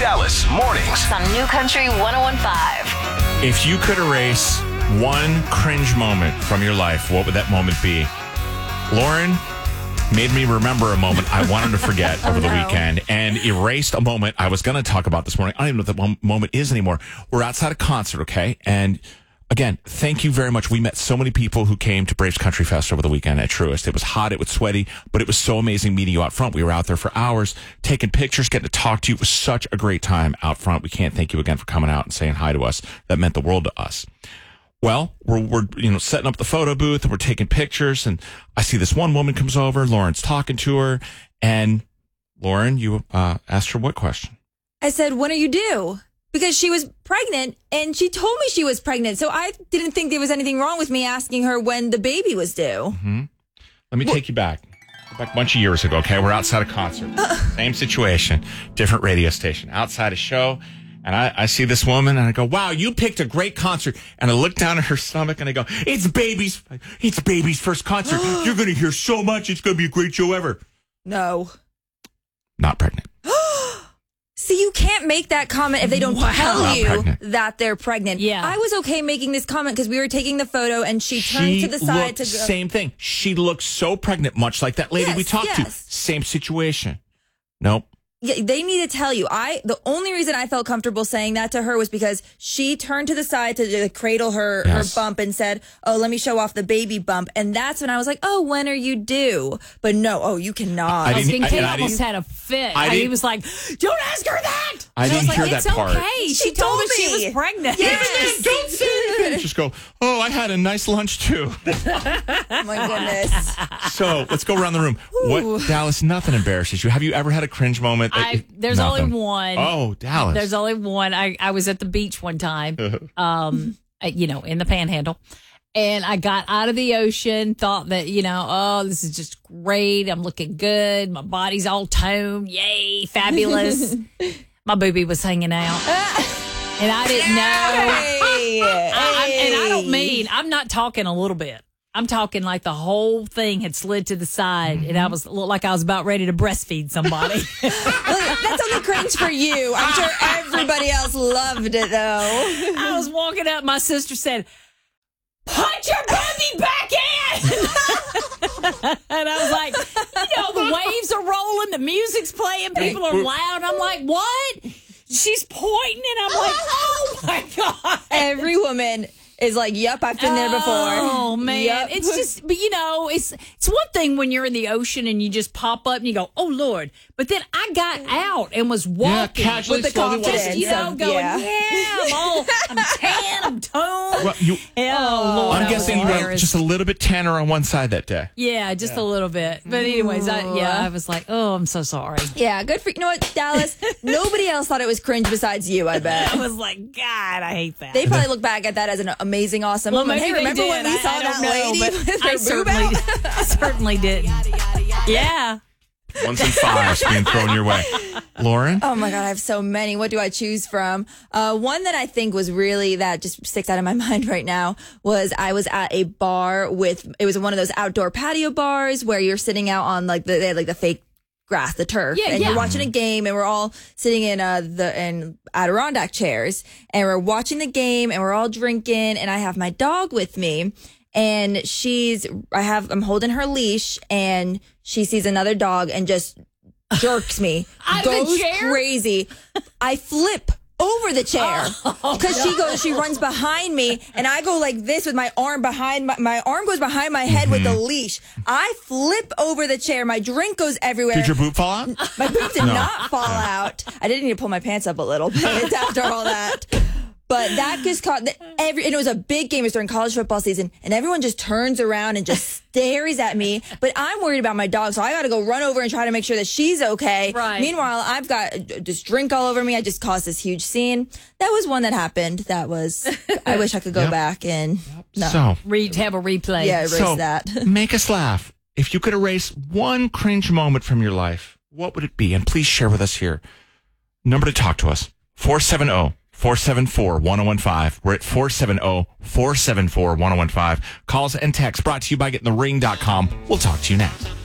Dallas mornings on New Country 101.5. If you could erase one cringe moment from your life, what would that moment be? Lauren made me remember a moment I wanted to forget over the weekend and erased a moment I was going to talk about this morning. I don't even know what the moment is anymore. We're outside a concert, okay? And again, thank you very much. We met so many people who came to Braves Country Fest over the weekend at Truist. It was hot, it was sweaty, but it was so amazing meeting you out front. We were out there for hours, taking pictures, getting to talk to you. It was such a great time out front. We can't thank you again for coming out and saying hi to us. That meant the world to us. Well, we're setting up the photo booth and we're taking pictures, and I see this one woman comes over. Lauren's talking to her, and Lauren, you asked her what question? I said, when are you due? Because she was pregnant, and she told me she was pregnant, so I didn't think there was anything wrong with me asking her when the baby was due. Mm-hmm. Let me take you back. A bunch of years ago, okay? We're outside a concert. Same situation, different radio station. Outside a show. And I see this woman and I go, wow, you picked a great concert. And I look down at her stomach and I go, it's baby's first concert. You're going to hear so much. It's going to be a great show ever. No. Not pregnant. See, you can't make that comment if they don't tell you that they're pregnant. Yeah. I was okay making this comment because we were taking the photo and she turned to the side to go. Same thing. She looked so pregnant, much like that lady we talked to. Same situation. Nope. Yeah, they need to tell you. The only reason I felt comfortable saying that to her was because she turned to the side to cradle her bump and said, oh, let me show off the baby bump. And that's when I was like, oh, when are you due? But no, you cannot. Kate almost had a fit. He was like, don't ask her that. I didn't hear that part. It's okay. She told me she was pregnant. Yes. Don't say anything. Just go, oh, I had a nice lunch too. Oh, my goodness. So let's go around the room. What, Dallas, nothing embarrasses you. Have you ever had a cringe moment? There's only one. Oh, Dallas. There's only one. I was at the beach one time, in the Panhandle. And I got out of the ocean, thought that, oh, this is just great. I'm looking good. My body's all toned. Yay, fabulous. My boobie was hanging out. And I didn't know. And I don't mean, I'm not talking a little bit. I'm talking like the whole thing had slid to the side, and I looked like I was about ready to breastfeed somebody. That's only cringe for you. I'm sure everybody else loved it, though. I was walking up. My sister said, put your baby back in. And I was like, the waves are rolling, the music's playing, people are loud. I'm like, what? She's pointing, and I'm like, oh, my God. Every woman is like, yep, I've been there before. Oh, man. Yep. It's just, but it's one thing when you're in the ocean and you just pop up and you go, oh, Lord. But then I got out and was walking casually, with the confidence. I'm tan, I'm toned. Well, Lord. I'm guessing you were just a little bit tanner on one side that day. Yeah, just a little bit. But anyways, I was like, oh, I'm so sorry. Yeah, good for you. You know what, Dallas? Nobody else thought it was cringe besides you, I bet. I was like, God, I hate that. They probably look back at that as an amazing, awesome moment. Hey, remember when we saw that lady with her boob out? I certainly did. Yeah. Ones and fives being thrown your way. Lauren? Oh, my God, I have so many. What do I choose from? One that I think was really, that just sticks out of my mind right now, was I was at a bar it was one of those outdoor patio bars where you're sitting out on they had the fake grass, the turf, and you're watching a game, and we're all sitting in in Adirondack chairs, and we're watching the game, and we're all drinking, and I have my dog with me, and I'm holding her leash, and she sees another dog and just jerks me, goes crazy. I flip over the chair because she runs behind me, and I go like this with my arm behind my arm goes behind my head with the leash. I flip over the chair. My drink goes everywhere. Did your boot fall out? My boot did not fall out. I did need to pull my pants up a little bit after all that. But that just caught and it was a big game. It was during college football season, and everyone just turns around and just stares at me. But I'm worried about my dog, so I got to go run over and try to make sure that she's okay. Right. Meanwhile, I've got just drink all over me. I just caused this huge scene. That was one that happened. That was, I wish I could go back and have a replay. Yeah, erase that. Make us laugh. If you could erase one cringe moment from your life, what would it be? And please share with us here. Number to talk to us, 470-474-1015. We're at 470-474-1015. Calls and texts brought to you by GetInTheRing.com. We'll talk to you next.